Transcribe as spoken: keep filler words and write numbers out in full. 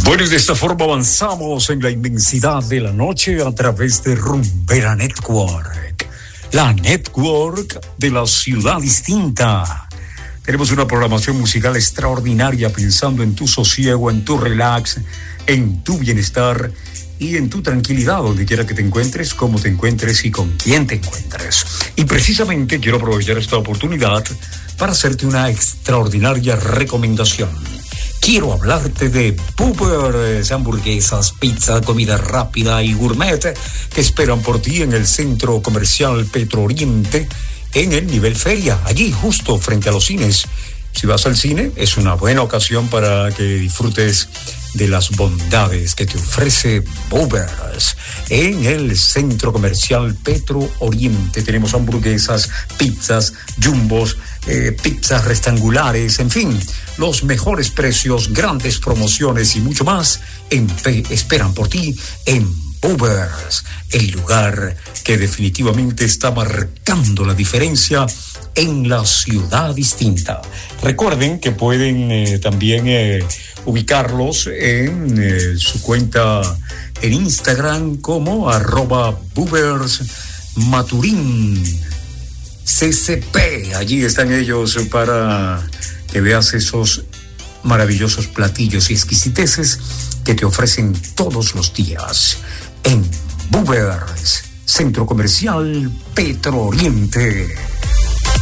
Bueno, y de esta forma avanzamos en la inmensidad de la noche a través de Rumbera Network, la network de la ciudad distinta. Tenemos una programación musical extraordinaria pensando en tu sosiego, en tu relax, en tu bienestar y en tu tranquilidad, donde quiera que te encuentres, cómo te encuentres y con quién te encuentres. Y precisamente quiero aprovechar esta oportunidad para hacerte una extraordinaria recomendación. Quiero hablarte de Bubers, hamburguesas, pizza, comida rápida y gourmet que esperan por ti en el Centro Comercial Petro Oriente, en el nivel feria, allí justo frente a los cines. Si vas al cine, es una buena ocasión para que disfrutes de las bondades que te ofrece Bubers. En el Centro Comercial Petro Oriente tenemos hamburguesas, pizzas, jumbos, eh, pizzas rectangulares, en fin, los mejores precios, grandes promociones y mucho más en P esperan por ti en Bubers, el lugar que definitivamente está marcando la diferencia en la ciudad distinta. Recuerden que pueden eh, también eh, ubicarlos en eh, su cuenta en Instagram como arroba Bubers Maturín C C P. Allí están ellos para que veas esos maravillosos platillos y exquisiteces que te ofrecen todos los días en Bubers, Centro Comercial Petro Oriente.